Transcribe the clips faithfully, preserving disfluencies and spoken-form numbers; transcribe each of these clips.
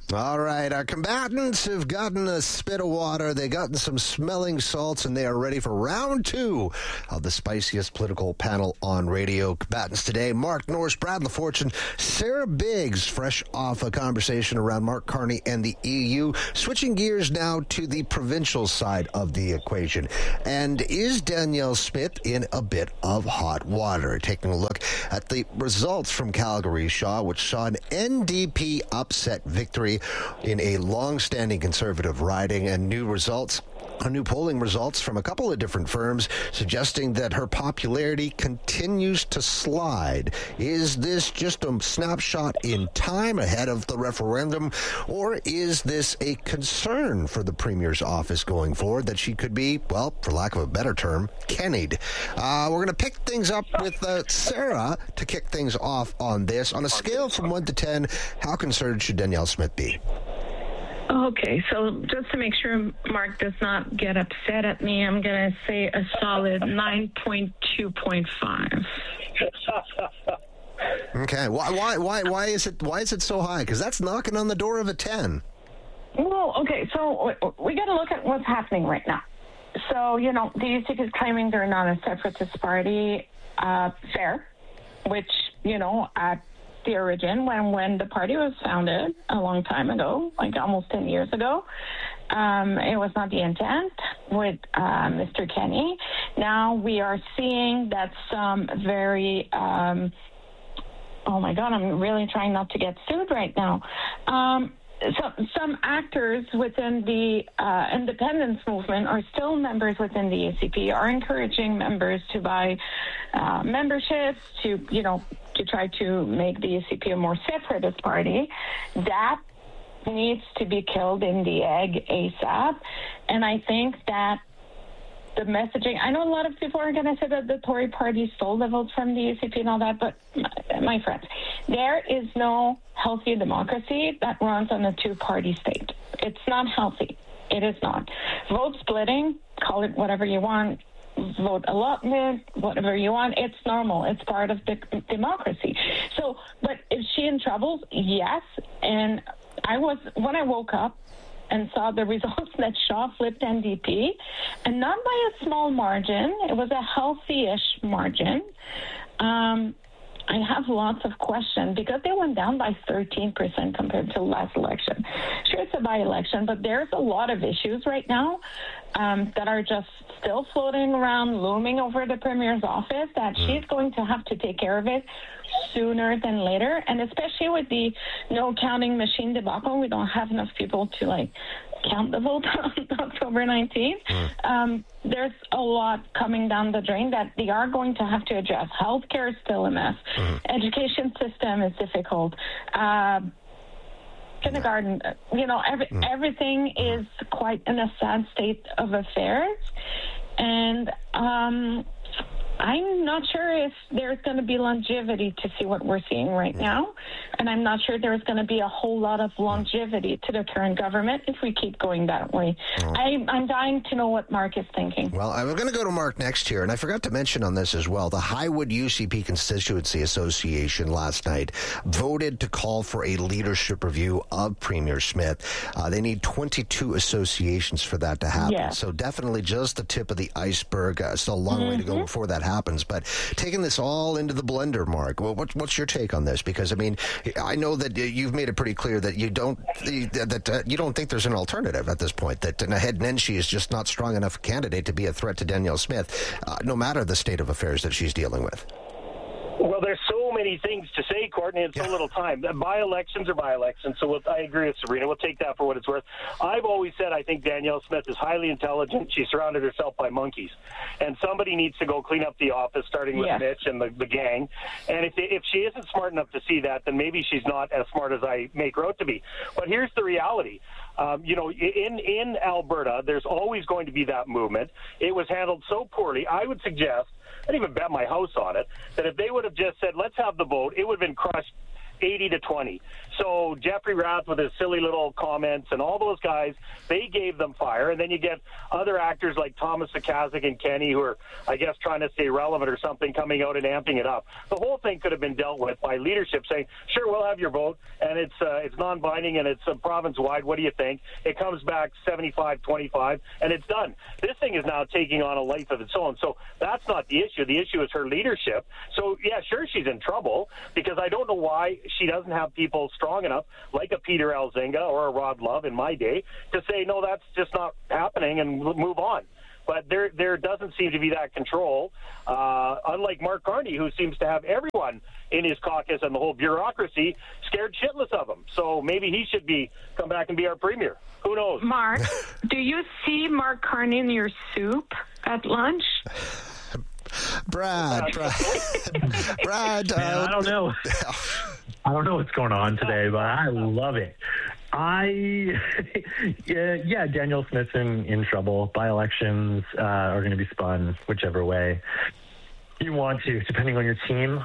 All right, our combatants have gotten a spit of water, they've gotten some smelling salts, and they are ready for round two of the spiciest political panel on radio. Combatants today, Mark Norris, Brad LaFortune, Sarah Biggs, fresh off a conversation around Mark Carney and the E U. Switching gears now to the provincial side of the equation. And is Danielle Smith in a bit of hot water? Taking a look at the results from Calgary Shaw, which saw an N D P upset victory in a long-standing Conservative riding, and new results, new polling results from a couple of different firms suggesting that her popularity continues to slide. Is this just a snapshot in time ahead of the referendum, or is this a concern for the Premier's office going forward that she could be, well, for lack of a better term, Kenny'd? Uh, we're going to pick things up with uh, Sarah to kick things off on this. On a scale from one to ten, how concerned should Danielle Smith be? Okay, so just to make sure Mark does not get upset at me, I'm going to say a solid nine point two point five. Okay, why, why, why, why is it, why is it so high? Because that's knocking on the door of a ten. Well, okay, so we got to look at what's happening right now. So, you know, the U C P is claiming they're not a separatist party. Uh, fair, which, you know, at the origin, when, when the party was founded a long time ago, like almost ten years ago, um, it was not the intent with uh, Mister Kenny. Now we are seeing that some very, um, oh my God, I'm really trying not to get sued right now. Um, So, some actors within the uh, independence movement are still members within the U C P, are encouraging members to buy uh, memberships, to, you know, to try to make the U C P a more separatist party. That needs to be killed in the egg ASAP. And I think that the messaging, I know a lot of people are going to say that the Tory party stole the votes from the U C P and all that, but my, my friends, there is no healthy democracy that runs on a two-party state. It's not healthy. It is not. Vote splitting, call it whatever you want, vote allotment, whatever you want, it's normal. It's part of the democracy. So, but is she in trouble? Yes. And I was, when I woke up, and saw the results that Shaw flipped N D P, and not by a small margin. It was a healthy-ish margin. Um, I have lots of questions because they went down by thirteen percent compared to last election. Sure, it's a by-election, but there's a lot of issues right now um, that are just still floating around, looming over the Premier's office, that she's going to have to take care of it sooner than later. And especially with the no counting machine debacle, we don't have enough people to like count the vote on October nineteenth. Mm. Um, there's a lot coming down the drain that they are going to have to address. Healthcare is still a mess. Mm. Education system is difficult. Uh, kindergarten, you know, every, mm. everything mm. is quite in a sad state of affairs. And um, I'm not sure if there's going to be longevity to see what we're seeing right now. And I'm not sure there's going to be a whole lot of longevity to the current government if we keep going that way. Oh. I, I'm dying to know what Mark is thinking. Well, I'm going to go to Mark next here. And I forgot to mention on this as well, the Highwood U C P Constituency Association last night voted to call for a leadership review of Premier Smith. Uh, they need twenty-two associations for that to happen. Yeah. So definitely just the tip of the iceberg. Uh, still a long mm-hmm. way to go before that happens. But taking this all into the blender, Mark, well, what, what's your take on this? Because, I mean, I know that you've made it pretty clear that you don't that uh, you don't think there's an alternative at this point, that Naheed Nenshi is just not strong enough a candidate to be a threat to Danielle Smith, uh, no matter the state of affairs that she's dealing with. Well, there's so many things to say, Courtney, and so yeah. little time. By-elections are by-elections, so we'll, I agree with Sabrina. We'll take that for what it's worth. I've always said I think Danielle Smith is highly intelligent. She surrounded herself by monkeys. And somebody needs to go clean up the office, starting with yeah. Mitch and the, the gang. And if, if she isn't smart enough to see that, then maybe she's not as smart as I make her out to be. But here's the reality. Um, you know, in, in Alberta, there's always going to be that movement. It was handled so poorly. I would suggest, I'd even bet my house on it, that if they would have just said, let's have the vote, it would have been crushed eighty to twenty. So Jeffrey Rath with his silly little comments and all those guys, they gave them fire. And then you get other actors like Thomas Sakazik and Kenny who are, I guess, trying to stay relevant or something, coming out and amping it up. The whole thing could have been dealt with by leadership saying, sure, we'll have your vote, and it's uh, it's non-binding and it's uh, province-wide. What do you think? It comes back seventy-five twenty-five, and it's done. This thing is now taking on a life of its own. So that's not the issue. The issue is her leadership. So, yeah, sure, she's in trouble because I don't know why she doesn't have people strong enough, like a Peter Elzinga or a Rod Love in my day, to say, no, that's just not happening and move on. But there there doesn't seem to be that control, uh, unlike Mark Carney, who seems to have everyone in his caucus and the whole bureaucracy scared shitless of him. So maybe he should be come back and be our premier. Who knows? Mark, do you see Mark Carney in your soup at lunch? Brad, Brad, Brad. Uh, Man, I don't know. I don't know what's going on today, but I love it. I, yeah, yeah, Danielle Smith's in, in trouble. By-elections uh, are going to be spun whichever way you want to, depending on your team.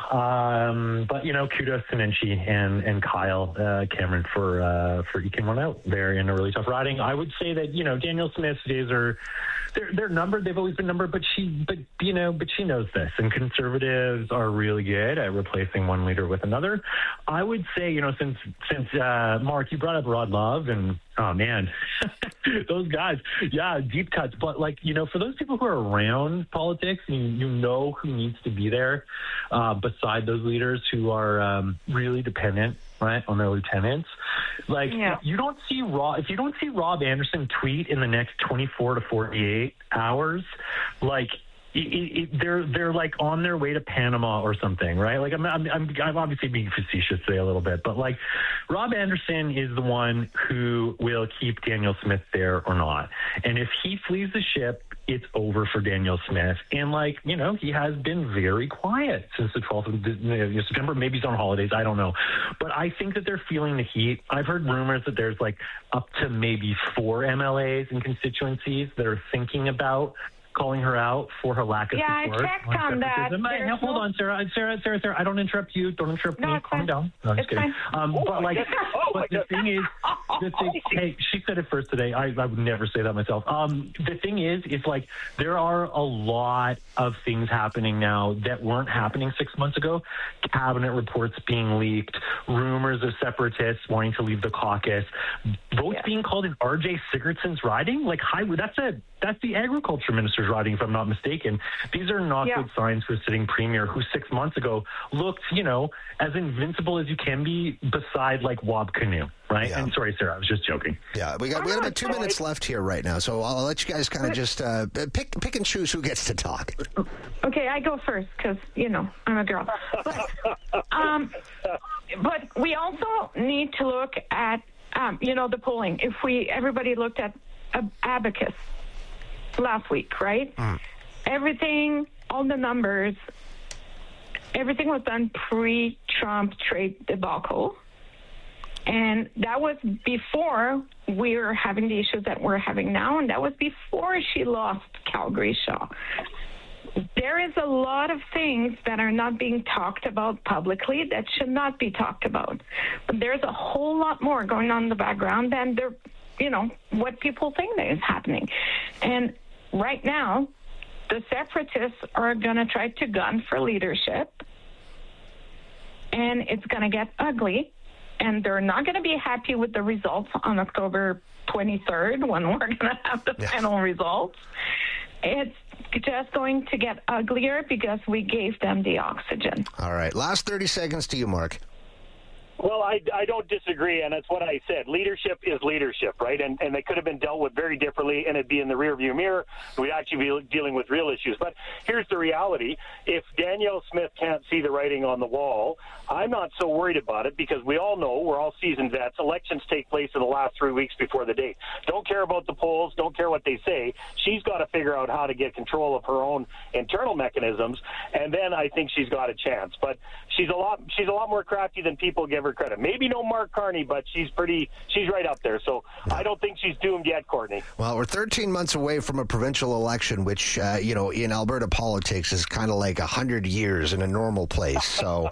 Um, but, you know, kudos to Nenshi and, and Kyle uh, Cameron for, uh, for eking one out there in a really tough riding. I would say that, you know, Danielle Smith's days are, they're, they're numbered. They've always been numbered, but she, but, you know, but she knows this. And conservatives are really good at replacing one leader with another. I would say, you know, since, since uh, Mark, you brought up Rod Love and, oh man, those guys, yeah, deep cuts. But like, you know, for those people who are around politics, you, you know who needs to be there uh, beside those leaders who are um, really dependent, right, on their lieutenants. Like, yeah. you don't see Rob, if you don't see Rob Anderson tweet in the next twenty-four to forty-eight hours, like, It, it, they're they're like on their way to Panama or something, right? Like I'm I'm I'm, I'm obviously being facetious today a little bit, but like Rob Anderson is the one who will keep Danielle Smith there or not, and if he flees the ship, it's over for Danielle Smith. And like you know, he has been very quiet since the twelfth of September. Maybe he's on holidays, I don't know, but I think that they're feeling the heat. I've heard rumors that there's like up to maybe four M L As in constituencies that are thinking about calling her out for her lack of yeah, support. Yeah, I checked on that. I, hold no... on, Sarah. Sarah, Sarah, Sarah, I don't interrupt you. Don't interrupt no, me. Calm fine. down. No, I'm just it's kidding. Um, oh but like, oh but the thing is, the thing, hey, she said it first today. I, I would never say that myself. Um, the thing is, it's like there are a lot of things happening now that weren't happening six months ago. Cabinet reports being leaked, rumors of separatists wanting to leave the caucus, votes yeah. being called in R J Sigurdsson's riding. Like, high, that's a that's the agriculture minister's riding, if I'm not mistaken. These are not yeah. good signs for a sitting premier who six months ago looked, you know, as invincible as you can be beside like Wab Canoe, right? Yeah. And sorry, Sarah, I was just joking. Yeah, we got we got about two minutes left here right now, so I'll let you guys kind of just uh, pick pick and choose who gets to talk. Okay, I go first because you know I'm a girl. But, um, but we also need to look at um, you know the polling. If we everybody looked at uh, Abacus last week, right? Mm. Everything, all the numbers, everything was done pre-Trump trade debacle. And that was before we were having the issues that we're having now, and that was before she lost Calgary Shaw. There is a lot of things that are not being talked about publicly that should not be talked about. But there's a whole lot more going on in the background than there you know, what people think that is happening. And right now, the separatists are going to try to gun for leadership, and it's going to get ugly, and they're not going to be happy with the results on October twenty-third when we're going to have the yeah. final results. It's just going to get uglier because we gave them the oxygen. All right. Last thirty seconds to you, Mark. Well, I, I don't disagree, and that's what I said. Leadership is leadership, right? And and they could have been dealt with very differently, and it'd be in the rearview mirror. We'd actually be dealing with real issues. But here's the reality. If Danielle Smith can't see the writing on the wall, I'm not so worried about it because we all know, we're all seasoned vets, elections take place in the last three weeks before the date. Don't care about the polls, don't care what they say. She's got to figure out how to get control of her own internal mechanisms, and then I think she's got a chance. But she's a lot she's a lot more crafty than people give her credit. Maybe no Mark Carney, but she's pretty she's right up there. So yeah. I don't think she's doomed yet, Courtney. Well, we're thirteen months away from a provincial election, which uh, you know in Alberta politics is kind of like a hundred years in a normal place. So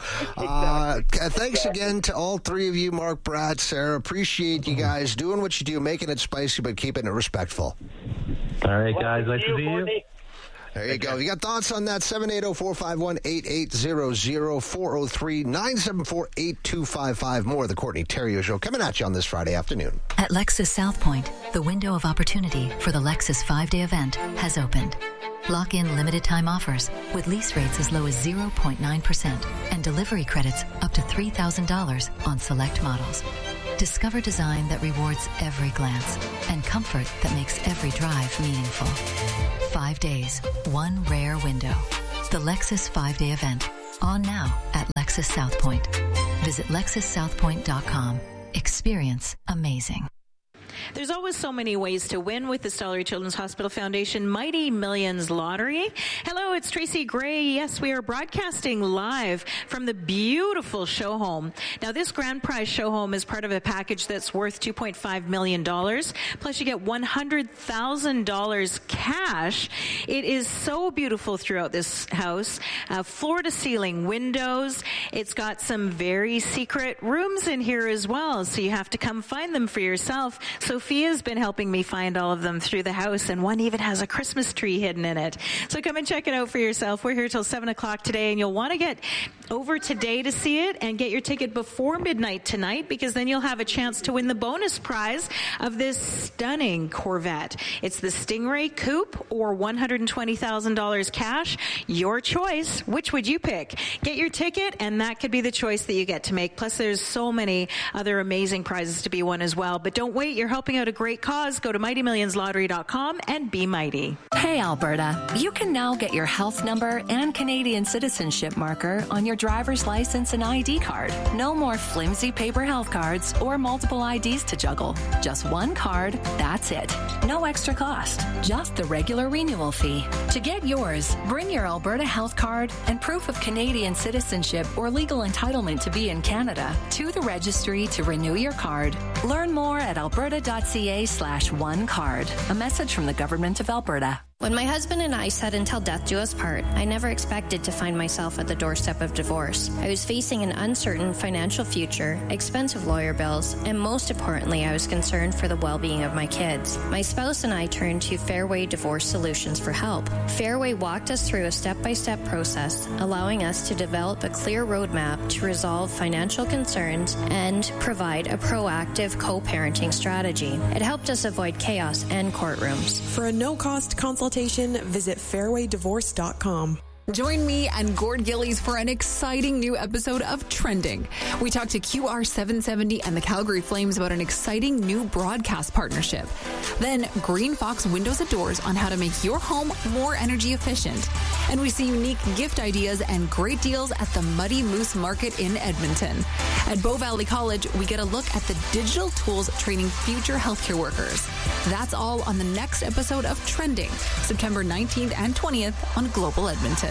uh, exactly. thanks exactly. again to all three of you, Mark, Brad, Sarah. Appreciate you guys doing what you do, making it spicy but keeping it respectful. All right, well, guys. Nice to see you. There you go. If you got thoughts on that, seven eight zero, four five one, eight eight zero zero, four zero three, nine seven four, eight two five five. More of the Courtney Theriault Show coming at you on this Friday afternoon. At Lexus South Point, the window of opportunity for the Lexus five-day event has opened. Lock in limited time offers with lease rates as low as zero point nine percent and delivery credits up to three thousand dollars on select models. Discover design that rewards every glance and comfort that makes every drive meaningful. Five days, one rare window. The Lexus five-day event. On now at Lexus South Point. Visit lexus south point dot com. Experience amazing. There's always so many ways to win with the Stollery Children's Hospital Foundation Mighty Millions Lottery. Hello, it's Tracy Gray. Yes, we are broadcasting live from the beautiful show home. Now, this grand prize show home is part of a package that's worth two point five million dollars. Plus, you get one hundred thousand dollars cash. It is so beautiful throughout this house. Uh, floor-to-ceiling windows. It's got some very secret rooms in here as well, so you have to come find them for yourself. Sophia's been helping me find all of them through the house, and one even has a Christmas tree hidden in it. So come and check it out for yourself. We're here till seven o'clock today, and you'll want to get over today to see it and get your ticket before midnight tonight, because then you'll have a chance to win the bonus prize of this stunning Corvette. It's the Stingray Coupe or one hundred twenty thousand dollars cash. Your choice. Which would you pick? Get your ticket, and that could be the choice that you get to make. Plus, there's so many other amazing prizes to be won as well. But don't wait. You're helping out a great cause. Go to mighty millions lottery dot com and be mighty. Hey, Alberta. You can now get your health number and Canadian citizenship marker on your driver's license and I D card. No more flimsy paper health cards or multiple I Ds to juggle. Just one card, that's it. No extra cost, just the regular renewal fee. To get yours, bring your Alberta health card and proof of Canadian citizenship or legal entitlement to be in Canada to the registry to renew your card. Learn more at alberta.ca slash one card. A message from the Government of Alberta. When my husband and I said until death do us part, I never expected to find myself at the doorstep of divorce. I was facing an uncertain financial future, expensive lawyer bills, and most importantly, I was concerned for the well-being of my kids. My spouse and I turned to Fairway Divorce Solutions for help. Fairway walked us through a step-by-step process, allowing us to develop a clear roadmap to resolve financial concerns and provide a proactive co-parenting strategy. It helped us avoid chaos and courtrooms. For a no-cost consultation, visit fairway divorce dot com. Join me and Gord Gillies for an exciting new episode of Trending. We talked to Q R seven seventy and the Calgary Flames about an exciting new broadcast partnership. Then Green Fox Windows and Doors on how to make your home more energy efficient. And we see unique gift ideas and great deals at the Muddy Moose Market in Edmonton. At Bow Valley College, we get a look at the digital tools training future healthcare workers. That's all on the next episode of Trending, September nineteenth and twentieth on Global Edmonton.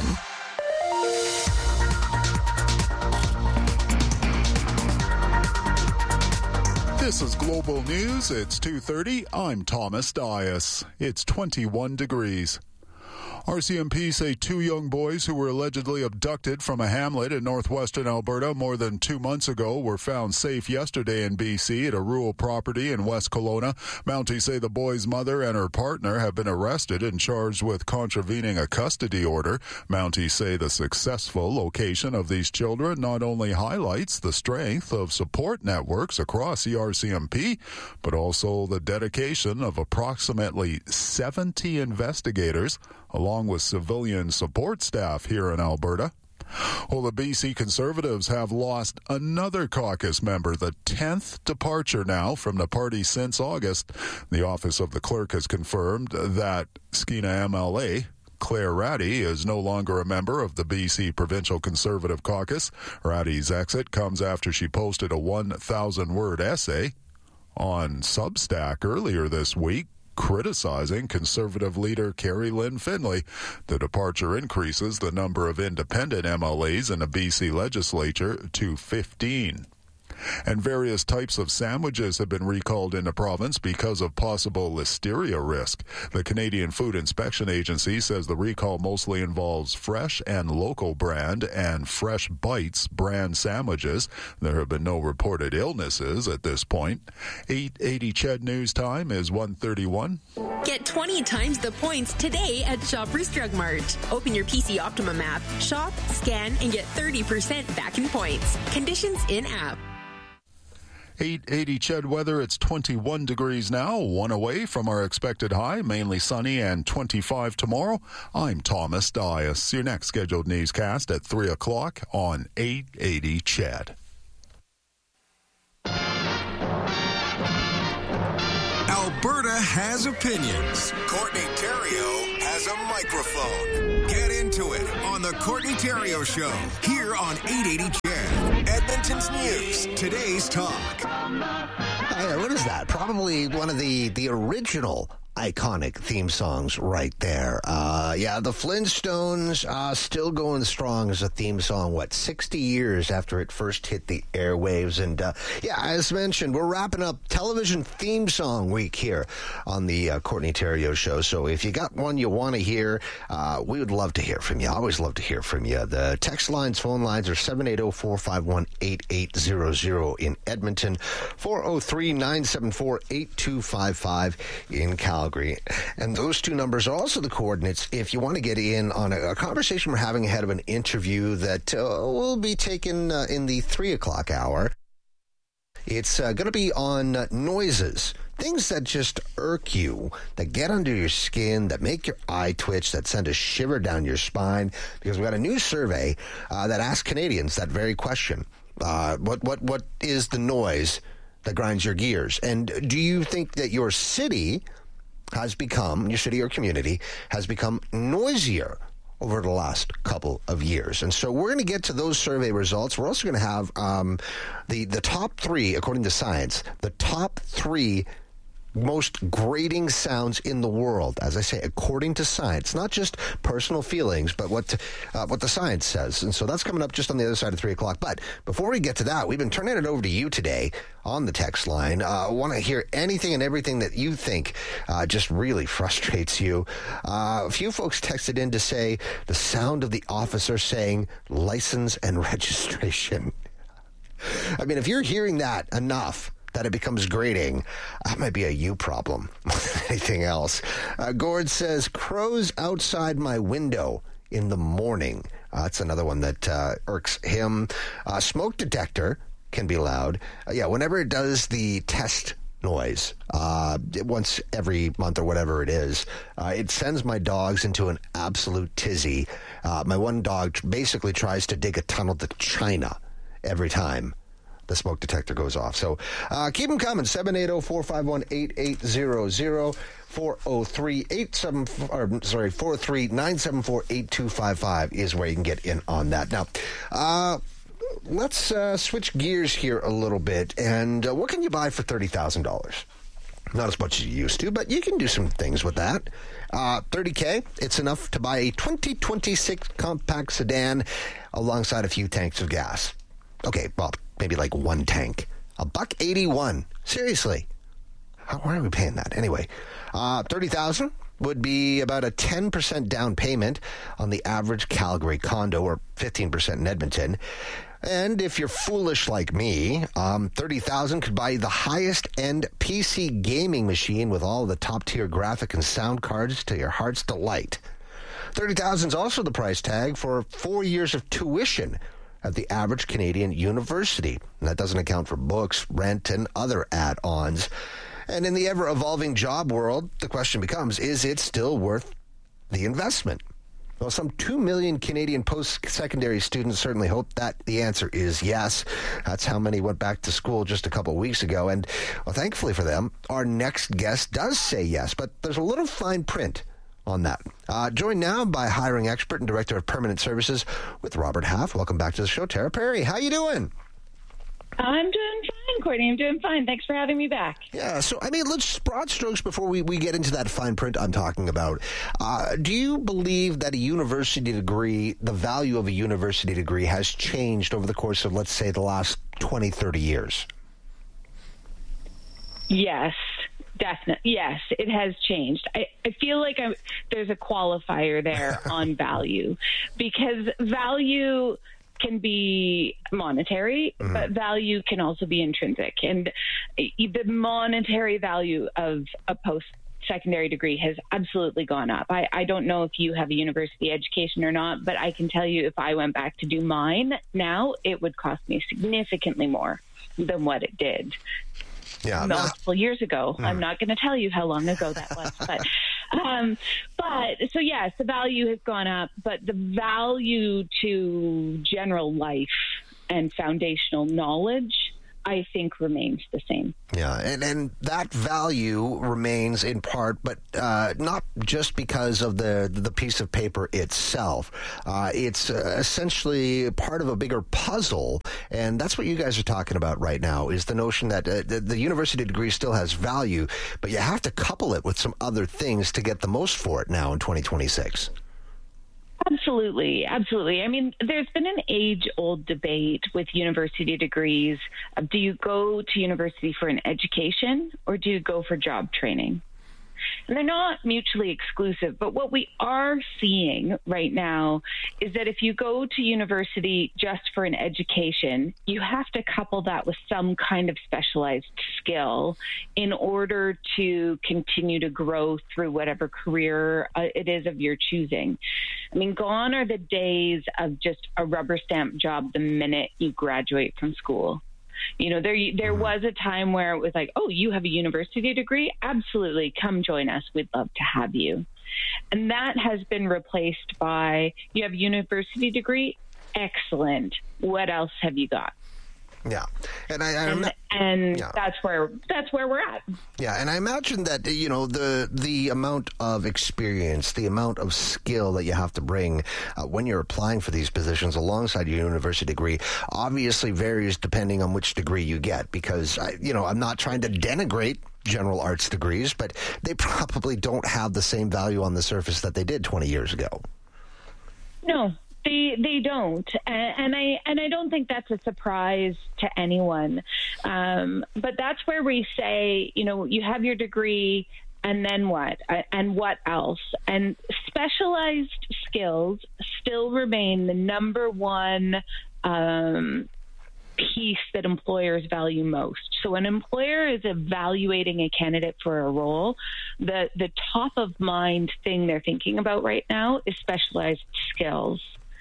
This is Global News. It's two thirty. I'm Thomas Dias. It's twenty-one degrees. R C M P say two young boys who were allegedly abducted from a hamlet in northwestern Alberta more than two months ago were found safe yesterday in B C at a rural property in West Kelowna. Mounties say the boy's mother and her partner have been arrested and charged with contravening a custody order. Mounties say the successful location of these children not only highlights the strength of support networks across the R C M P, but also the dedication of approximately seventy investigators along with civilian support staff here in Alberta. Well, the B C Conservatives have lost another caucus member, the tenth departure now from the party since August. The office of the clerk has confirmed that Skeena M L A Claire Ratty is no longer a member of the B C Provincial Conservative Caucus. Ratty's exit comes after she posted a one thousand word essay on Substack earlier this week, criticizing Conservative leader Carrie Lynn Finlay. The departure increases the number of independent M L As in the B C legislature to fifteen. And various types of sandwiches have been recalled in the province because of possible listeria risk. The Canadian Food Inspection Agency says the recall mostly involves Fresh and Local brand and Fresh Bites brand sandwiches. There have been no reported illnesses at this point. eight eighty C H E D News Time is one thirty-one. Get twenty times the points today at Shoppers Drug Mart. Open your P C Optimum app, shop, scan, and get thirty percent back in points. Conditions in-app. eight eighty C H E D weather, it's twenty-one degrees now, one away from our expected high, mainly sunny, and twenty-five tomorrow. I'm Thomas Dias. Your next scheduled newscast at three o'clock on eight eighty C H E D. Alberta has opinions. Courtney Theriault has a microphone. Get into it on the Courtney Theriault Show here on eight eighty C H E D. Edmonton's news, today's talk. Uh, what is that? Probably one of the, the original iconic theme songs right there. Uh, yeah, the Flintstones uh, still going strong as a theme song, what, sixty years after it first hit the airwaves. And uh, yeah, as mentioned, we're wrapping up television theme song week here on the uh, Courtney Theriault Show. So if you got one you want to hear, uh, we would love to hear from you. I always love to hear from you. The text lines, phone lines are seven eight zero, four five one, eight eight zero zero in Edmonton, four oh three, nine seven four, eight two five five in Calgary. And those two numbers are also the coordinates if you want to get in on a, a conversation we're having ahead of an interview that uh, will be taken uh, in the three o'clock hour. It's uh, going to be on uh, noises, things that just irk you, that get under your skin, that make your eye twitch, that send a shiver down your spine, because we've got a new survey uh, that asks Canadians that very question. Uh, what, what, what is the noise that grinds your gears? And do you think that your city has become, your city or community, has become noisier over the last couple of years? And so we're going to get to those survey results. We're also going to have um, the, the top three, according to science, the top three most grating sounds in the world, as I say, according to science, not just personal feelings, but what uh, what the science says. And so that's coming up just on the other side of three o'clock. But before we get to that, we've been turning it over to you today on the text line. I uh, want to hear anything and everything that you think uh, just really frustrates you. Uh, a few folks texted in to say the sound of the officer saying license and registration. I mean, if you're hearing that enough that it becomes grating, that might be a you problem more than anything else. Uh, Gord says, crows outside my window in the morning. Uh, that's another one that uh, irks him. Uh, smoke detector can be loud. Uh, yeah, whenever it does the test noise, uh, once every month or whatever it is, uh, it sends my dogs into an absolute tizzy. Uh, my one dog basically tries to dig a tunnel to China every time the smoke detector goes off. So uh, keep them coming. seven eight zero, four five one, eight eight zero zero, four oh three, eight seven four, or, sorry, four oh three, nine seven four, eight two five five is where you can get in on that. Now, uh, let's uh, switch gears here a little bit. And uh, what can you buy for thirty thousand dollars? Not as much as you used to, but you can do some things with that. Uh, thirty K, it's enough to buy a twenty twenty-six compact sedan alongside a few tanks of gas. Okay, well, maybe like one tank. A buck eighty-one. Seriously. How, why are we paying that? Anyway, uh, thirty thousand would be about a ten percent down payment on the average Calgary condo, or fifteen percent in Edmonton. And if you're foolish like me, um, thirty thousand could buy you the highest-end P C gaming machine with all the top-tier graphic and sound cards to your heart's delight. thirty thousand is also the price tag for four years of tuition at the average Canadian university. And that doesn't account for books, rent, and other add-ons. And in the ever-evolving job world, the question becomes, is it still worth the investment? Well, some two million Canadian post-secondary students certainly hope that the answer is yes. That's how many went back to school just a couple of weeks ago. And well, thankfully for them, our next guest does say yes, but there's a little fine print on that. Uh, joined now by hiring expert and director of permanent services with Robert Half. Welcome back to the show, Tara Perry. How you doing? I'm doing fine, Courtney. I'm doing fine. Thanks for having me back. Yeah, so, I mean, let's broad strokes before we, we get into that fine print I'm talking about. Uh, do you believe that a university degree, the value of a university degree, has changed over the course of, let's say, the last twenty, thirty years? Yes, definitely. Yes, it has changed. I, I feel like I'm, there's a qualifier there on value, because value can be monetary, mm-hmm. but value can also be intrinsic. And the monetary value of a post-secondary degree has absolutely gone up. I, I don't know if you have a university education or not, but I can tell you if I went back to do mine now, it would cost me significantly more than what it did. Yeah, multiple not, years ago. Mm. I'm not going to tell you how long ago that was, but, um, but so yes, the value has gone up, but the value to general life and foundational knowledge, I think, remains the same. Yeah, and, and that value remains in part, but uh, not just because of the the piece of paper itself. Uh, it's uh, essentially part of a bigger puzzle, and that's what you guys are talking about right now, is the notion that uh, the, the university degree still has value, but you have to couple it with some other things to get the most for it now in twenty twenty-six. Absolutely. Absolutely. I mean, there's been an age-old debate with university degrees. Of, do you go to university for an education or do you go for job training? And they're not mutually exclusive, but what we are seeing right now is that if you go to university just for an education, you have to couple that with some kind of specialized skill in order to continue to grow through whatever career uh, it is of your choosing. I mean, gone are the days of just a rubber stamp job the minute you graduate from school. You know, there there was a time where it was like, oh, you have a university degree? Absolutely. Come join us. We'd love to have you. And that has been replaced by, you have a university degree? Excellent. What else have you got? Yeah, and I, I and, and yeah. that's where that's where we're at. Yeah, and I imagine that, you know, the the amount of experience, the amount of skill that you have to bring uh, when you're applying for these positions alongside your university degree obviously varies depending on which degree you get. Because I, you know, I'm not trying to denigrate general arts degrees, but they probably don't have the same value on the surface that they did twenty years ago. No. They they don't, and, and I and I don't think that's a surprise to anyone. Um, but that's where we say, you know, you have your degree, and then what? And what else? And specialized skills still remain the number one um, piece that employers value most. So an employer is evaluating a candidate for a role, the the top of mind thing they're thinking about right now is specialized skills.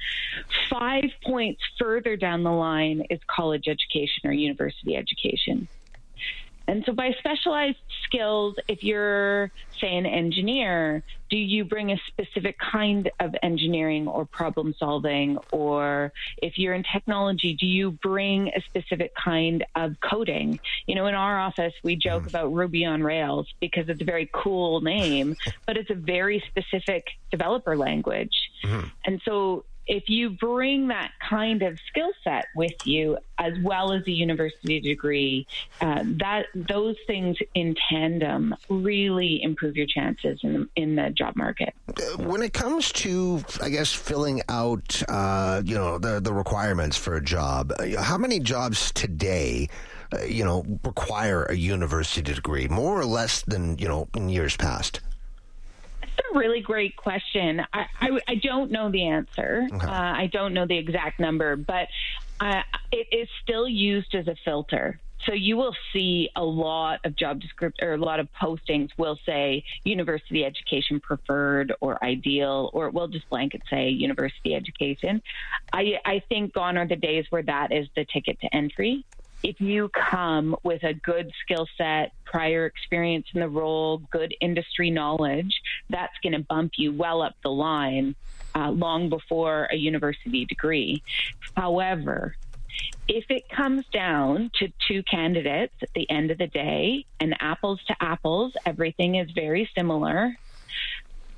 Five points further down the line is college education or university education. And so by specialized skills, if you're, say, an engineer, do you bring a specific kind of engineering or problem solving? Or if you're in technology, do you bring a specific kind of coding? You know, in our office, we joke mm. about Ruby on Rails because it's a very cool name, but it's a very specific developer language. Mm. And so if you bring that kind of skill set with you, as well as a university degree, uh, that those things in tandem really improve your chances in, in the job market. When it comes to, I guess, filling out, uh, you know, the, the requirements for a job, how many jobs today, uh, you know, require a university degree, more or less than, you know, in years past? That's a really great question. I, I, I don't know the answer. Okay. Uh, I don't know the exact number, but uh, it is still used as a filter. So you will see a lot of job descript or a lot of postings will say university education preferred or ideal, or it will just blanket say university education. I, I think gone are the days where that is the ticket to entry. If you come with a good skill set, prior experience in the role, good industry knowledge, that's going to bump you well up the line uh, long before a university degree. However, if it comes down to two candidates at the end of the day and apples to apples, everything is very similar,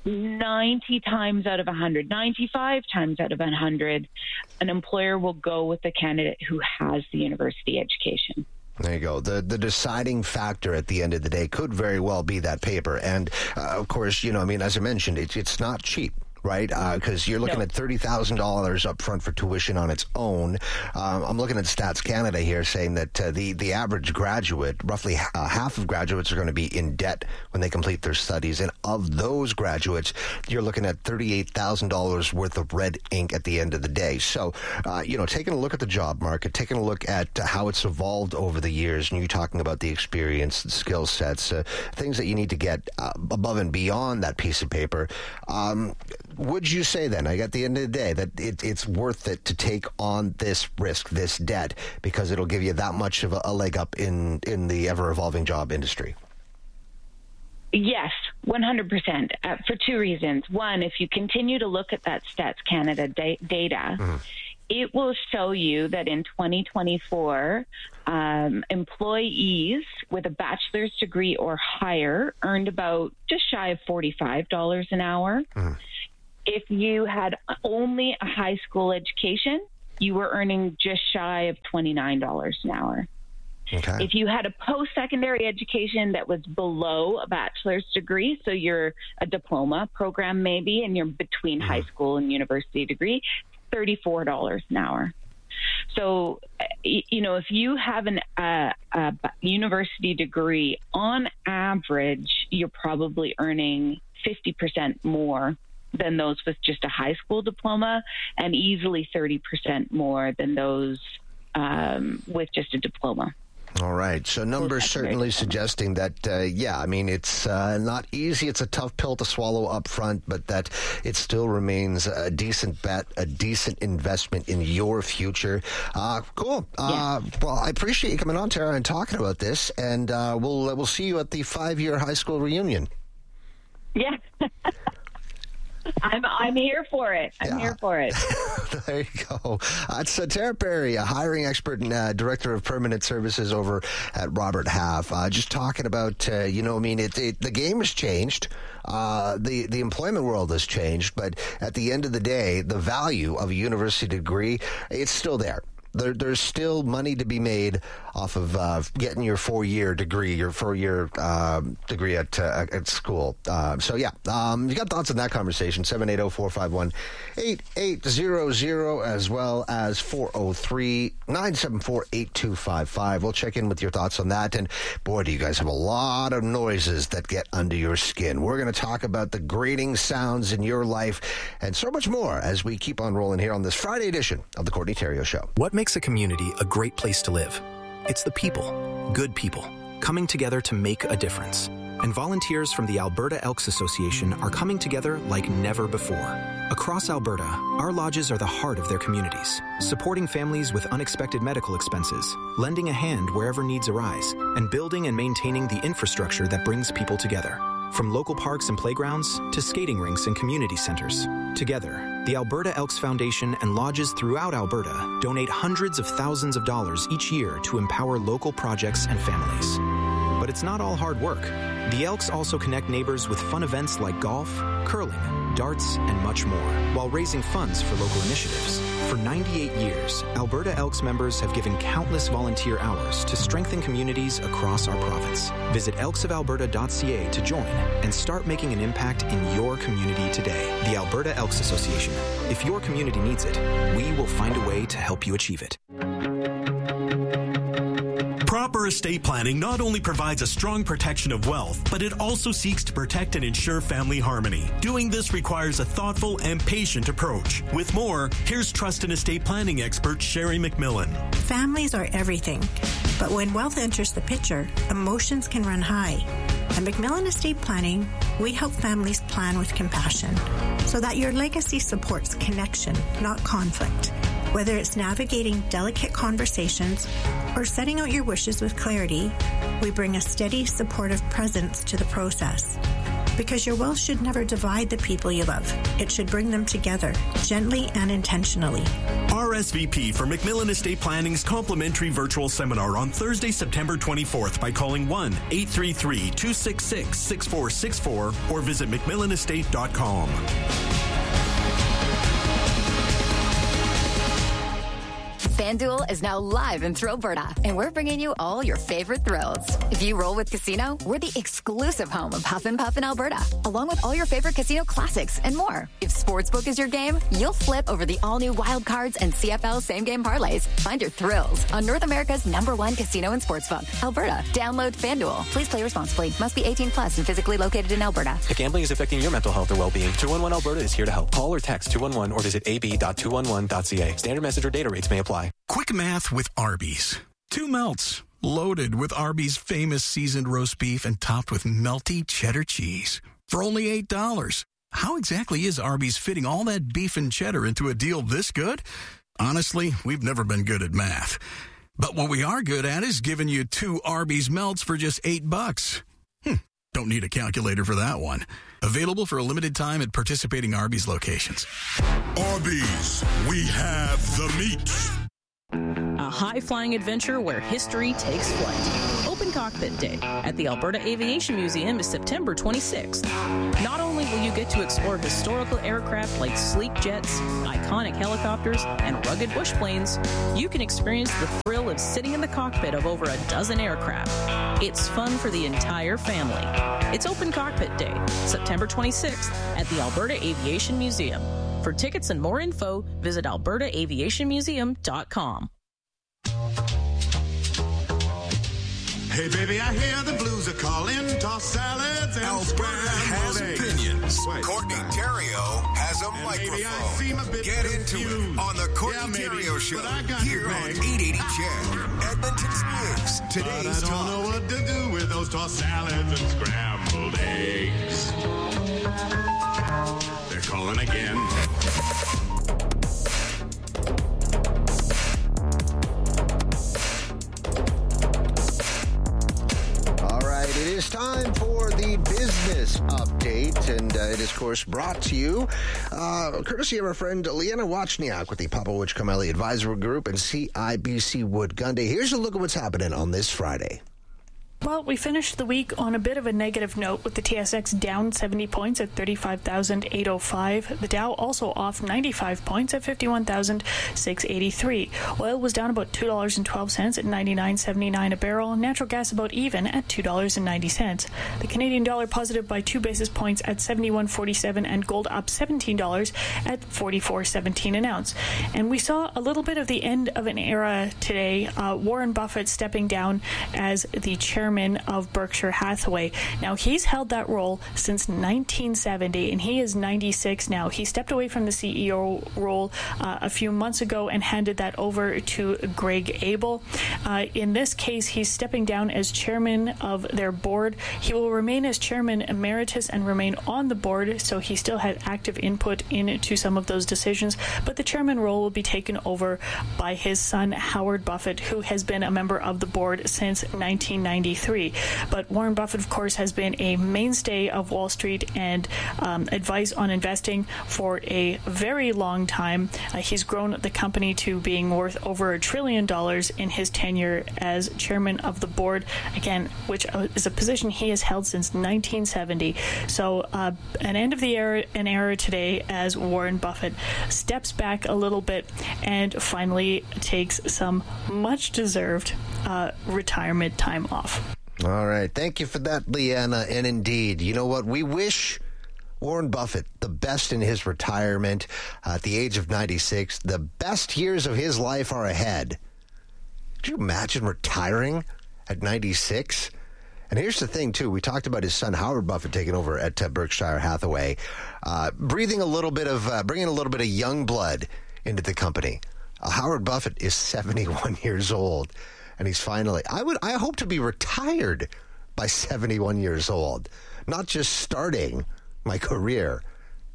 ninety times out of one hundred, ninety-five times out of one hundred, an employer will go with the candidate who has the university education. There you go. The the deciding factor at the end of the day could very well be that paper. And, uh, of course, you know, I mean, as I mentioned, it, it's not cheap. Right, because uh, you're looking no. at thirty thousand dollars up front for tuition on its own. Um, I'm looking at Stats Canada here saying that uh, the, the average graduate, roughly uh, half of graduates are going to be in debt when they complete their studies. And of those graduates, you're looking at thirty-eight thousand dollars worth of red ink at the end of the day. So, uh, you know, taking a look at the job market, taking a look at uh, how it's evolved over the years, and you're talking about the experience, the skill sets, uh, things that you need to get uh, above and beyond that piece of paper. Um, Would you say then, like, at the end of the day, that it, it's worth it to take on this risk, this debt, because it'll give you that much of a, a leg up in, in the ever-evolving job industry? Yes, one hundred percent, uh, for two reasons. One, if you continue to look at that Stats Canada da- data, mm-hmm. it will show you that in twenty twenty-four, um, employees with a bachelor's degree or higher earned about just shy of forty-five dollars an hour. Mm-hmm. If you had only a high school education, you were earning just shy of twenty-nine dollars an hour. Okay. If you had a post-secondary education that was below a bachelor's degree, so you're a diploma program maybe, and you're between mm-hmm. high school and university degree, thirty-four dollars an hour. So, you know, if you have an, uh, a university degree, on average, you're probably earning fifty percent more than those with just a high school diploma, and easily thirty percent more than those um, with just a diploma. All right. So numbers certainly suggesting that, uh, yeah, I mean, it's uh, not easy. It's a tough pill to swallow up front, but that it still remains a decent bet, a decent investment in your future. Uh, cool. Uh, yeah. Well, I appreciate you coming on, Tara, and talking about this, and uh, we'll, we'll see you at the five-year high school reunion. Yeah. I'm I'm here for it. I'm yeah. here for it. There you go. Uh, it's uh, Tara Perry, a hiring expert and uh, director of permanent services over at Robert Half. Uh, just talking about, uh, you know, I mean, it, it, the game has changed. Uh, the, the employment world has changed. But at the end of the day, the value of a university degree, it's still there. There, there's still money to be made off of uh, getting your four-year degree, your four-year uh, degree at uh, at school. Uh, so, yeah, um, you got thoughts on that conversation, seven eight zero, four five one, eight eight zero zero, as well as four oh three, nine seven four, eight two five five. We'll check in with your thoughts on that. And, boy, do you guys have a lot of noises that get under your skin. We're going to talk about the grating sounds in your life and so much more as we keep on rolling here on this Friday edition of The Courtney Theriault Show. What makes a community a great place to live? It's the people, good people, coming together to make a difference. And volunteers from the Alberta Elks Association are coming together like never before. Across Alberta, our lodges are the heart of their communities, supporting families with unexpected medical expenses, lending a hand wherever needs arise, and building and maintaining the infrastructure that brings people together. From local parks and playgrounds to skating rinks and community centers. Together, the Alberta Elks Foundation and lodges throughout Alberta donate hundreds of thousands of dollars each year to empower local projects and families. But it's not all hard work. The Elks also connect neighbors with fun events like golf, curling, darts, and much more, while raising funds for local initiatives. For ninety-eight years, Alberta Elks members have given countless volunteer hours to strengthen communities across our province. Visit elks of alberta dot c a to join and start making an impact in your community today. The Alberta Elks Association. If your community needs it, we will find a way to help you achieve it. Proper estate planning not only provides a strong protection of wealth, but it also seeks to protect and ensure family harmony. Doing this requires a thoughtful and patient approach. With more, here's trust and estate planning expert Sherry McMillan. Families are everything, but when wealth enters the picture, emotions can run high. At McMillan Estate Planning, we help families plan with compassion so that your legacy supports connection, not conflict. Whether it's navigating delicate conversations or setting out your wishes with clarity, we bring a steady, supportive presence to the process. Because your wealth should never divide the people you love. It should bring them together, gently and intentionally. R S V P for Macmillan Estate Planning's complimentary virtual seminar on Thursday, September twenty-fourth by calling one eight three three, two six six, six four six four or visit macmillan estate dot com. FanDuel is now live in Thrillberta, and we're bringing you all your favorite thrills. If you roll with Casino, we're the exclusive home of Huff and Puff in Alberta, along with all your favorite casino classics and more. If Sportsbook is your game, you'll flip over the all-new Wild Cards and C F L same-game parlays. Find your thrills on North America's number one casino and sportsbook, Alberta. Download FanDuel. Please play responsibly. Must be eighteen plus and physically located in Alberta. If gambling is affecting your mental health or well-being, two one one Alberta is here to help. Call or text two one one or visit a b dot two one one dot c a. Standard message or data rates may apply. Quick math with Arby's. Two melts, loaded with Arby's famous seasoned roast beef and topped with melty cheddar cheese. For only eight dollars. How exactly is Arby's fitting all that beef and cheddar into a deal this good? Honestly, we've never been good at math. But what we are good at is giving you two Arby's melts for just eight bucks. Hmm, don't need a calculator for that one. Available for a limited time at participating Arby's locations. Arby's, we have the meat. A high-flying adventure where history takes flight. Open Cockpit Day at the Alberta Aviation Museum is September twenty-sixth. Not only will you get to explore historical aircraft like sleek jets, iconic helicopters, and rugged bush planes, you can experience the thrill of sitting in the cockpit of over a dozen aircraft. It's fun for the entire family. It's Open Cockpit Day, September twenty-sixth at the Alberta Aviation Museum. For tickets and more info, visit alberta aviation museum dot com. Hey, baby, I hear the blues are calling. Toss salads and Alberta has opinions. Courtney Theriault has a microphone. Get into it on the Courtney yeah, Theriaut Show here on eight eighty C H E D, Edmonton's News. Today's but I don't talk. know what to do with those tossed salads and scrambled eggs. They're calling again. It is time for the business update, and uh, it is, of course, brought to you uh, courtesy of our friend Leanna Wachniak with the Papa Witch Comelli Advisory Group and C I B C Wood Gundy. Here's a look at what's happening on this Friday. Well, we finished the week on a bit of a negative note with the T S X down seventy points at thirty-five thousand eight hundred five. The Dow also off ninety-five points at fifty-one thousand six hundred eighty-three. Oil was down about two dollars and twelve cents at ninety-nine seventy-nine a barrel. Natural gas about even at two dollars and ninety cents. The Canadian dollar positive by two basis points at seventy-one forty-seven, and gold up seventeen dollars at forty-four seventeen an ounce. And we saw a little bit of the end of an era today. Uh, Warren Buffett stepping down as the chairman of Berkshire Hathaway. Now, he's held that role since nineteen seventy, and he is ninety-six now. He stepped away from the C E O role uh, a few months ago and handed that over to Greg Abel. Uh, in this case, he's stepping down as chairman of their board. He will remain as chairman emeritus and remain on the board, so he still had active input into some of those decisions, but the chairman role will be taken over by his son, Howard Buffett, who has been a member of the board since nineteen ninety-three. But Warren Buffett, of course, has been a mainstay of Wall Street and um, advice on investing for a very long time. Uh, he's grown the company to being worth over a trillion dollars in his tenure as chairman of the board, again, which is a position he has held since nineteen seventy. So uh, an end of the era, an era today as Warren Buffett steps back a little bit and finally takes some much-deserved uh, retirement time off. All right. Thank you for that, Leanna. And indeed, you know what? We wish Warren Buffett the best in his retirement uh, at the age of ninety-six. The best years of his life are ahead. Could you imagine retiring at ninety-six? And here's the thing, too. We talked about his son, Howard Buffett, taking over at uh, Berkshire Hathaway, uh, breathing a little bit of, uh, bringing a little bit of young blood into the company. Uh, Howard Buffett is seventy-one years old. And he's finally, I would, I hope to be retired by seventy-one years old, not just starting my career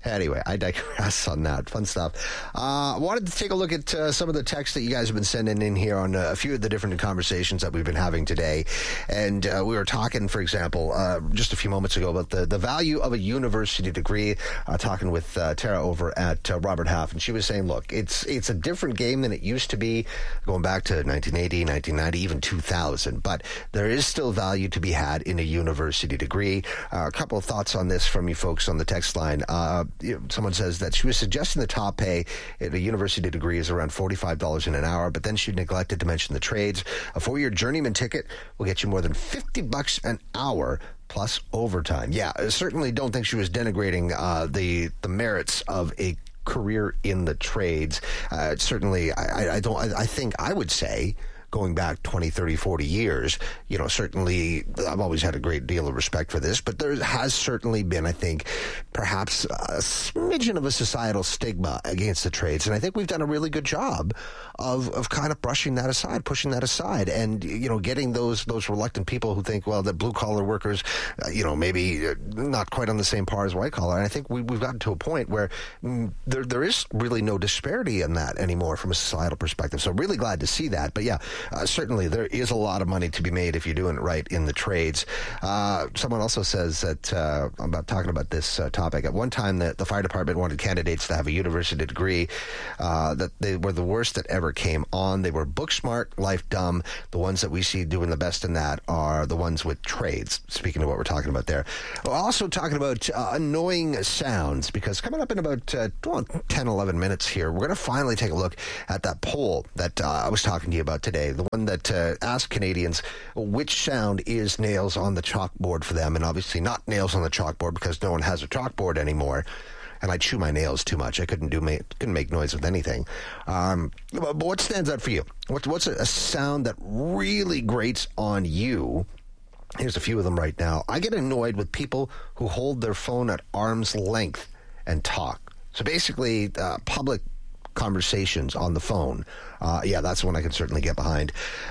Anyway, I digress on that. Fun stuff. I uh, wanted to take a look at uh, some of the texts that you guys have been sending in here on uh, a few of the different conversations that we've been having today. And uh, we were talking, for example, uh, just a few moments ago about the, the value of a university degree, uh, talking with uh, Tara over at uh, Robert Half. And she was saying, look, it's it's a different game than it used to be, going back to nineteen eighty, nineteen ninety, even two thousand. But there is still value to be had in a university degree. Uh, a couple of thoughts on this from you folks on the text line. Uh, You know, someone says that she was suggesting the top pay at a university degree is around forty-five dollars an hour, but then she neglected to mention the trades. A four-year journeyman ticket will get you more than fifty bucks an hour plus overtime. Yeah, I certainly don't think she was denigrating uh, the the merits of a career in the trades. Uh, certainly, I, I don't. I, I think I would say, going back twenty, thirty, forty years, you know, certainly I've always had a great deal of respect for this, but there has certainly been, I think, perhaps a smidgen of a societal stigma against the trades. And I think we've done a really good job of, of kind of brushing that aside, pushing that aside, and, you know, getting those those reluctant people who think, well, that blue-collar workers, uh, you know, maybe not quite on the same par as white-collar. And I think we, we've gotten to a point where mm, there there is really no disparity in that anymore from a societal perspective. So really glad to see that. But yeah, Uh, certainly, there is a lot of money to be made if you're doing it right in the trades. Uh, someone also says that, uh, about talking about this uh, topic, at one time the, the fire department wanted candidates to have a university degree, uh, that they were the worst that ever came on. They were book smart, life dumb. The ones that we see doing the best in that are the ones with trades, speaking of what we're talking about there. We're also talking about uh, annoying sounds, because coming up in about uh, ten, eleven minutes here, we're going to finally take a look at that poll that uh, I was talking to you about today. The one that uh, asked Canadians which sound is nails on the chalkboard for them, and obviously not nails on the chalkboard because no one has a chalkboard anymore. And I chew my nails too much. I couldn't do ma- couldn't make noise with anything. Um, but what stands out for you? What, what's a, a sound that really grates on you? Here's a few of them right now. I get annoyed with people who hold their phone at arm's length and talk. So basically, uh, public conversations on the phone. Uh, yeah, that's one I can certainly get behind.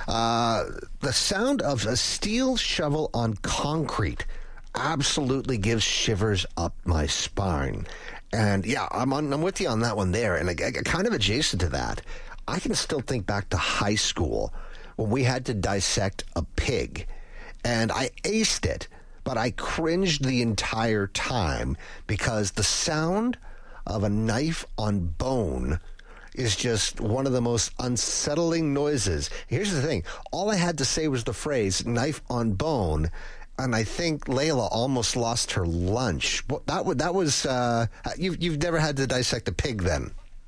Uh, the sound of a steel shovel on concrete absolutely gives shivers up my spine. And yeah, I'm on, I'm with you on that one there. And I, I, kind of adjacent to that, I can still think back to high school when we had to dissect a pig. And I aced it, but I cringed the entire time because the sound of a knife on bone is just one of the most unsettling noises. Here's the thing. All I had to say was the phrase knife on bone, and I think Layla almost lost her lunch. That, that was, uh, you've, you've never had to dissect a pig then?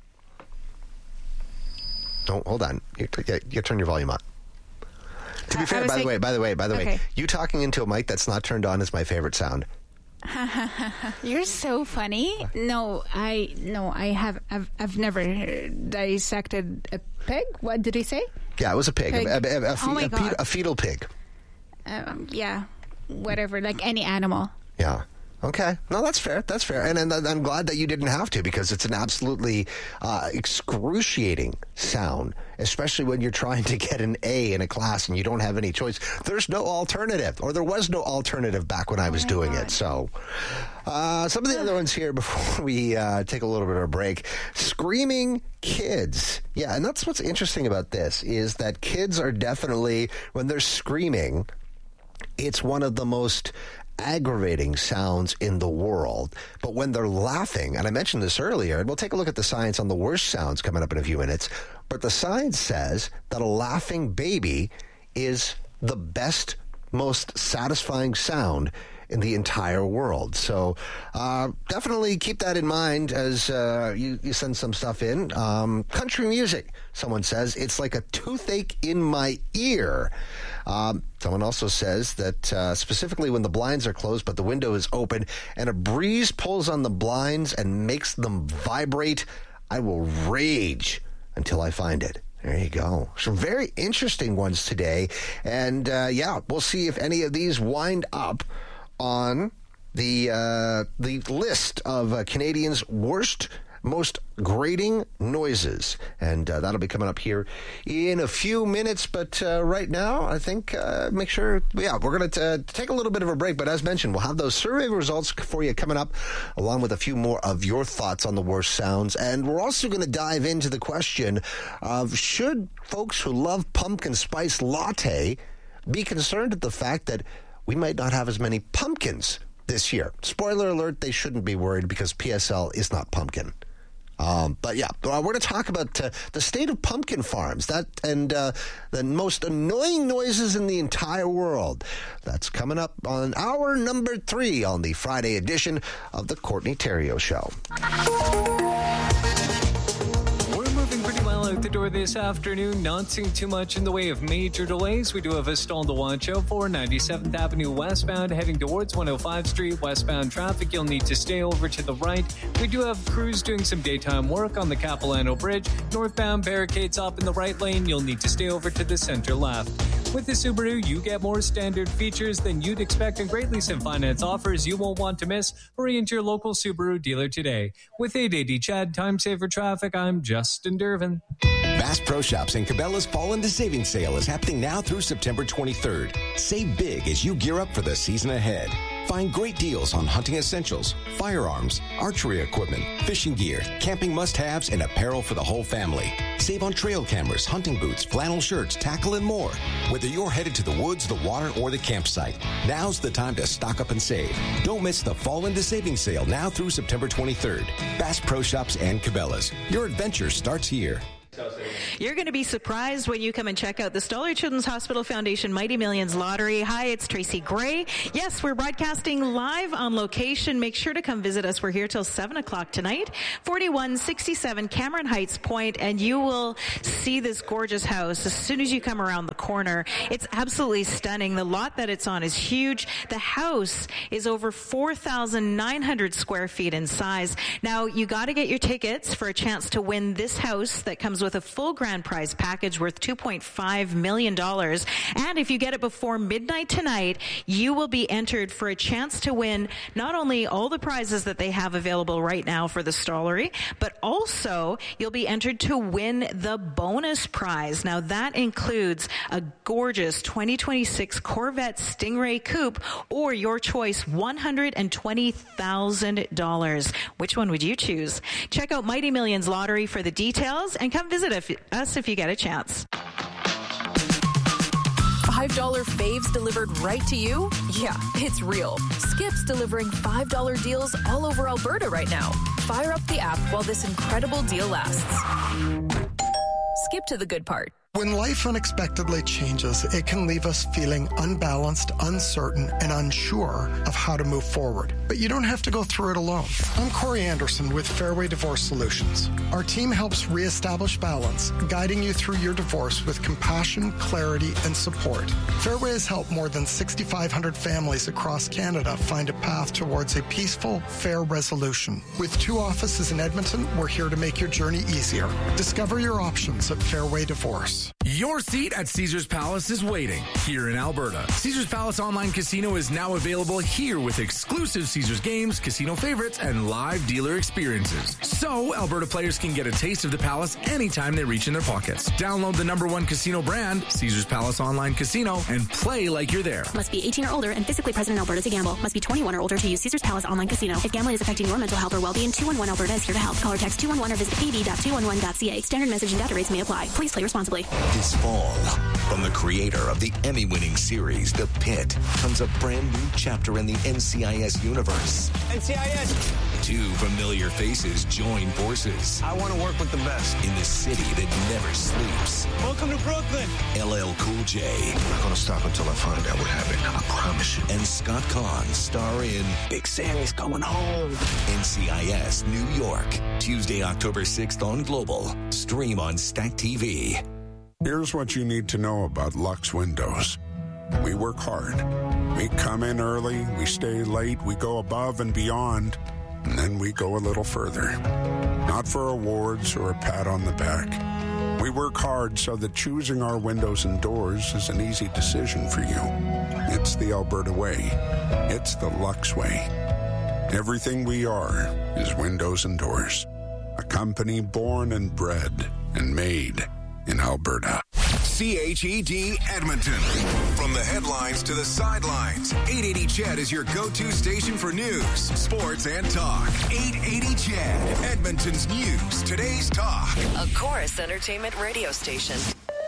Don't, hold on. You, you, you turn your volume up. To be uh, fair, by saying, the way, by the way, by the okay. way, you talking into a mic that's not turned on is my favorite sound. You're so funny. No, I no, I have. I've, I've never dissected a pig. What did he say? Yeah, it was a pig. pig. A, a, a, a, oh my a, God. a fetal pig. Um, yeah, whatever. Like any animal. Yeah. Okay. No, that's fair. That's fair. And, and I'm glad that you didn't have to, because it's an absolutely uh, excruciating sound, especially when you're trying to get an A in a class and you don't have any choice. There's no alternative, or there was no alternative back when I was oh doing God. it. So uh, some of the other ones here before we uh, take a little bit of a break. Screaming kids. Yeah, and that's what's interesting about this, is that kids are definitely, when they're screaming, it's one of the most aggravating sounds in the world. But when they're laughing, and I mentioned this earlier, and we'll take a look at the science on the worst sounds coming up in a few minutes, but the science says that a laughing baby is the best, most satisfying sound in the entire world. So uh, definitely keep that in mind as uh, you, you send some stuff in. Um, country music, someone says, it's like a toothache in my ear. Um, someone also says that uh, specifically when the blinds are closed but the window is open and a breeze pulls on the blinds and makes them vibrate, I will rage until I find it. There you go. Some very interesting ones today. And uh, yeah, we'll see if any of these wind up on the uh, the list of uh, Canadians' worst most grating noises. And uh, that'll be coming up here in a few minutes. But uh, right now, I think, uh, make sure, yeah, we're going to uh, take a little bit of a break. But as mentioned, we'll have those survey results for you coming up, along with a few more of your thoughts on the worst sounds. And we're also going to dive into the question of should folks who love pumpkin spice latte be concerned at the fact that we might not have as many pumpkins this year. Spoiler alert, they shouldn't be worried because P S L is not pumpkin. Um, but yeah, we're going to talk about uh, the state of pumpkin farms that and uh, the most annoying noises in the entire world. That's coming up on hour number three on the Friday edition of the Courtney Theriault Show. Pretty well out the door this afternoon. Not seeing too much in the way of major delays. We do have a stall to watch out for. ninety-seventh Avenue westbound heading towards one oh five Street. Westbound traffic, you'll need to stay over to the right. We do have crews doing some daytime work on the Capilano Bridge. Northbound barricades up in the right lane. You'll need to stay over to the center left. With the Subaru, you get more standard features than you'd expect and great lease and finance offers you won't want to miss. Hurry into your local Subaru dealer today. With eight eighty Chad, Time Saver Traffic, I'm Justin Dervin. Bass Pro Shops and Cabela's Fall into Savings Sale is happening now through September twenty-third. Save big as you gear up for the season ahead. Find great deals on hunting essentials, firearms, archery equipment, fishing gear, camping must-haves, and apparel for the whole family. Save on trail cameras, hunting boots, flannel shirts, tackle, and more. Whether you're headed to the woods, the water, or the campsite, now's the time to stock up and save. Don't miss the Fall into Savings Sale now through September twenty-third. Bass Pro Shops and Cabela's. Your adventure starts here. You're going to be surprised when you come and check out the Stollery Children's Hospital Foundation Mighty Millions Lottery. Hi, it's Tracy Gray. Yes, we're broadcasting live on location. Make sure to come visit us. We're here till seven o'clock tonight. forty-one sixty-seven Cameron Heights Point, and you will see this gorgeous house as soon as you come around the corner. It's absolutely stunning. The lot that it's on is huge. The house is over four thousand nine hundred square feet in size. Now, you got to get your tickets for a chance to win this house that comes with with a full grand prize package worth two point five million dollars. And if you get it before midnight tonight, you will be entered for a chance to win not only all the prizes that they have available right now for the Stollery, but also you'll be entered to win the bonus prize. Now that includes a gorgeous twenty twenty-six Corvette Stingray Coupe or your choice one hundred twenty thousand dollars. Which one would you choose? Check out Mighty Millions Lottery for the details and come visit us if you get a chance. five dollar faves delivered right to you? Yeah, it's real. Skip's delivering five dollar deals all over Alberta right now. Fire up the app while this incredible deal lasts. Skip to the good part. When life unexpectedly changes, it can leave us feeling unbalanced, uncertain, and unsure of how to move forward. But you don't have to go through it alone. I'm Corey Anderson with Fairway Divorce Solutions. Our team helps reestablish balance, guiding you through your divorce with compassion, clarity, and support. Fairway has helped more than six thousand five hundred families across Canada find a path towards a peaceful, fair resolution. With two offices in Edmonton, we're here to make your journey easier. Discover your options at Fairway Divorce. Your seat at Caesars Palace is waiting here in Alberta. Caesars Palace Online Casino is now available here with exclusive Caesars games, casino favorites, and live dealer experiences. So Alberta players can get a taste of the Palace anytime they reach in their pockets. Download the number one casino brand, Caesars Palace Online Casino, and play like you're there. Must be eighteen or older and physically present in Alberta to gamble. Must be twenty-one or older to use Caesars Palace Online Casino. If gambling is affecting your mental health or well-being, two one one Alberta is here to help. Call or text two one one or visit p b dot two one one dot c a. Standard message and data rates may apply. Please play responsibly. This fall, from the creator of the Emmy-winning series, The Pit, comes a brand new chapter in the N C I S universe. N C I S! Two familiar faces join forces. I want to work with the best. In the city that never sleeps. Welcome to Brooklyn! L L Cool J. I'm not going to stop until I find out what happened. I promise you. And Scott Kahn star in Big Sammy's coming home. N C I S New York. Tuesday, October sixth on Global. Stream on Stack T V. Here's what you need to know about Lux Windows. We work hard. We come in early, we stay late, we go above and beyond, and then we go a little further. Not for awards or a pat on the back. We work hard so that choosing our windows and doors is an easy decision for you. It's the Alberta way. It's the Lux way. Everything we are is windows and doors. company born and bred and made in Alberta. C H E D Edmonton. From the headlines to the sidelines, eight eighty C H E D is your go-to station for news, sports, and talk. eight eighty C H E D, Edmonton's news, today's talk. A Chorus Entertainment radio station.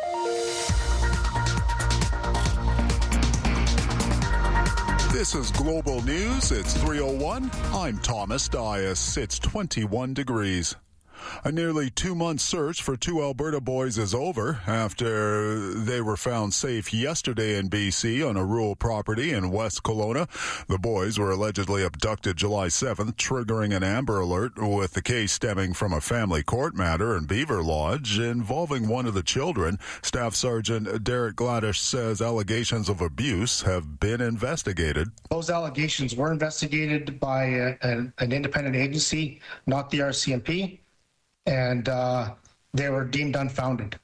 This is Global News. It's three oh one. I'm Thomas Dias. It's twenty-one degrees. A nearly two-month search for two Alberta boys is over after they were found safe yesterday in B C on a rural property in West Kelowna. The boys were allegedly abducted July seventh, triggering an Amber Alert, with the case stemming from a family court matter in Beaver Lodge involving one of the children. Staff Sergeant Derek Gladish says allegations of abuse have been investigated. Those allegations were investigated by a, an, an independent agency, not the R C M P. And uh, they were deemed unfounded.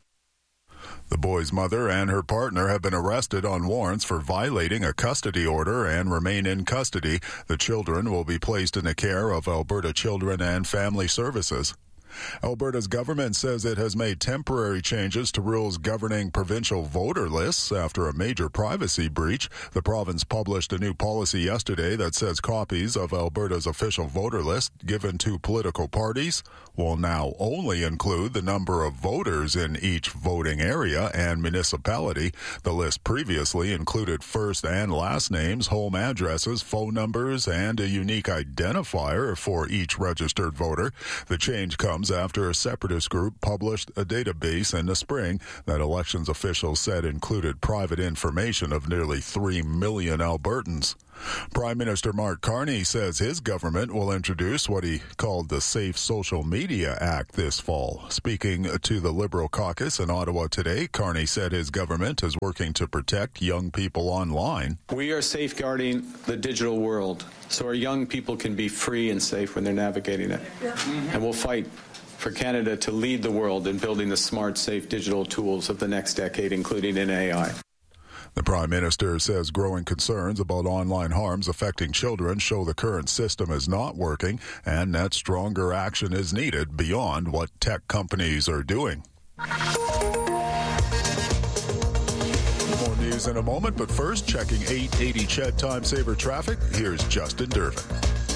The boy's mother and her partner have been arrested on warrants for violating a custody order and remain in custody. The children will be placed in the care of Alberta Children and Family Services. Alberta's government says it has made temporary changes to rules governing provincial voter lists after a major privacy breach. The province published a new policy yesterday that says copies of Alberta's official voter list given to political parties will now only include the number of voters in each voting area and municipality. The list previously included first and last names, home addresses, phone numbers, and a unique identifier for each registered voter. The change comes after a separatist group published a database in the spring that elections officials said included private information of nearly three million Albertans. Prime Minister Mark Carney says his government will introduce what he called the Safe Social Media Act this fall. Speaking to the Liberal caucus in Ottawa today, Carney said his government is working to protect young people online. We are safeguarding the digital world so our young people can be free and safe when they're navigating it. Mm-hmm. And we'll fight for Canada to lead the world in building the smart, safe digital tools of the next decade, including in A I. The Prime Minister says growing concerns about online harms affecting children show the current system is not working and that stronger action is needed beyond what tech companies are doing. More news in a moment, but first, checking eight eighty C H E D Time Saver traffic, here's Justin Dervin.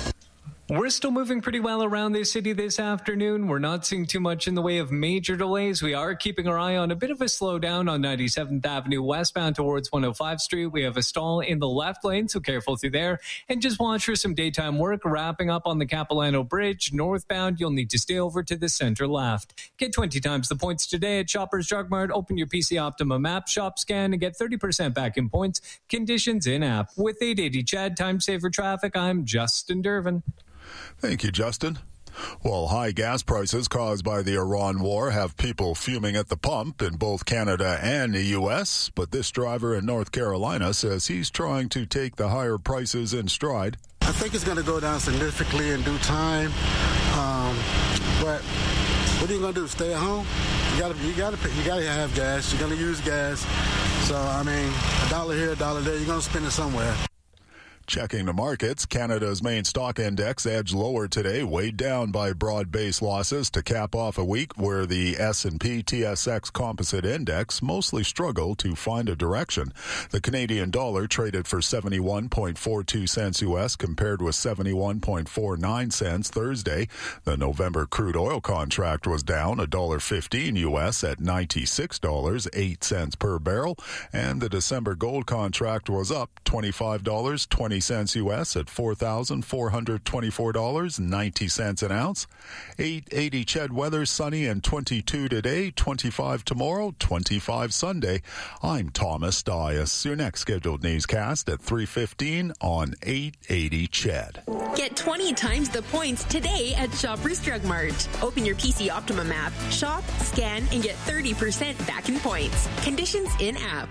We're still moving pretty well around the city this afternoon. We're not seeing too much in the way of major delays. We are keeping our eye on a bit of a slowdown on ninety-seventh Avenue westbound towards one oh five Street. We have a stall in the left lane, so careful through there. And just watch for some daytime work wrapping up on the Capilano Bridge. Northbound, you'll need to stay over to the center left. Get twenty times the points today at Shoppers Drug Mart. Open your P C Optimum app, shop, scan, and get thirty percent back in points. Conditions in app. With eight eighty C H E D Time Saver Traffic, I'm Justin Dervin. Thank you, Justin. Well, high gas prices caused by the Iran war have people fuming at the pump in both Canada and the U S, but this driver in North Carolina says he's trying to take the higher prices in stride. I think it's going to go down significantly in due time, um, but what are you going to do, stay at home? You got to you got to you got to have gas. You're going to use gas. So, I mean, a dollar here, a dollar there, you're going to spend it somewhere. Checking the markets, Canada's main stock index edged lower today, weighed down by broad-based losses to cap off a week where the S and P T S X Composite Index mostly struggled to find a direction. The Canadian dollar traded for seventy-one point four two cents U S compared with seventy-one point four nine cents Thursday. The November crude oil contract was down one dollar fifteen U S at ninety-six dollars and eight cents per barrel, and the December gold contract was up twenty-five dollars and twenty cents U S at four thousand four hundred twenty-four dollars and ninety cents an ounce. eight eighty C H E D weather, sunny and twenty-two today, twenty-five tomorrow, twenty-five Sunday. I'm Thomas Dias. Your next scheduled newscast at three fifteen on eight eighty C H E D. Get twenty times the points today at Shoppers Drug Mart. Open your P C Optimum app, shop, scan, and get thirty percent back in points. Conditions in app.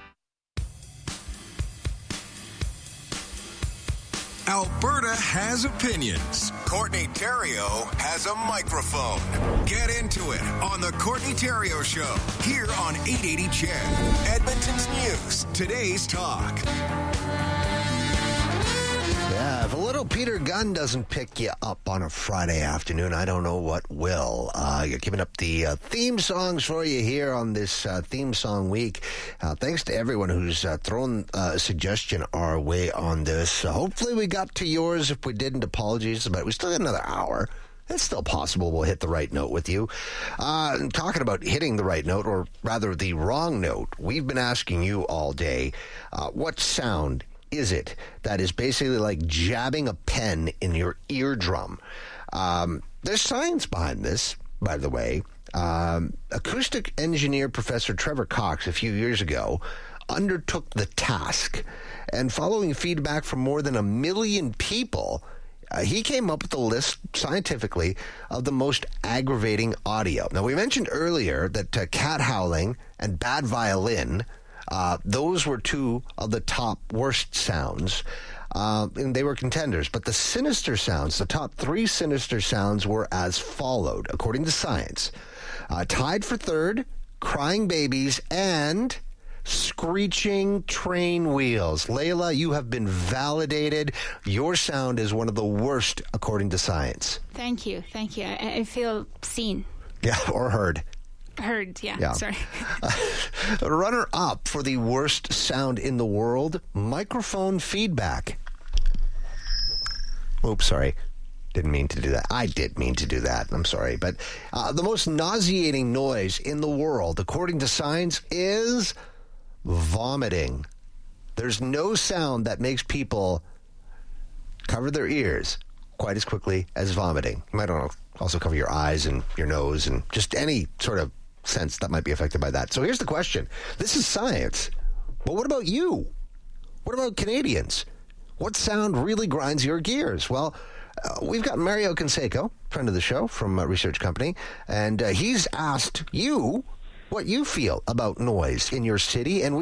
Alberta has opinions. Courtney Theriault has a microphone. Get into it on the Courtney Theriault Show here on eight eighty C H E D. Edmonton's news, today's talk. Yeah, if a little Peter Gunn doesn't pick you up on a Friday afternoon, I don't know what will. Uh, you're giving up the uh, theme songs for you here on this uh, theme song week. Uh, thanks to everyone who's uh, thrown uh, a suggestion our way on this. Uh, hopefully we got to yours. If we didn't, apologies, but we still got another hour. It's still possible we'll hit the right note with you. Uh, talking about hitting the right note, or rather the wrong note, we've been asking you all day, uh, what sound is it that is basically like jabbing a pen in your eardrum? Um, there's science behind this, by the way. Um, acoustic engineer Professor Trevor Cox a few years ago undertook the task, and following feedback from more than a million people, Uh, he came up with a list scientifically of the most aggravating audio. Now, we mentioned earlier that uh, cat howling and bad violin, uh, those were two of the top worst sounds, uh, and they were contenders. But the sinister sounds, the top three sinister sounds were as followed, according to science. Uh, tied for third, crying babies, and screeching train wheels. Layla, you have been validated. Your sound is one of the worst, according to science. Thank you. Thank you. I, I feel seen. Yeah, or heard. Heard, yeah. Yeah. Sorry. uh, runner-up for the worst sound in the world, microphone feedback. Oops, sorry. Didn't mean to do that. I did mean to do that. I'm sorry. But uh, the most nauseating noise in the world, according to science, is vomiting. There's no sound that makes people cover their ears quite as quickly as vomiting. You might also cover your eyes and your nose and just any sort of sense that might be affected by that. So here's the question. This is science. But what about you? What about Canadians? What sound really grinds your gears? Well, uh, we've got Mario Canseco, friend of the show from a research company, and uh, he's asked you what you feel about noise in your city and which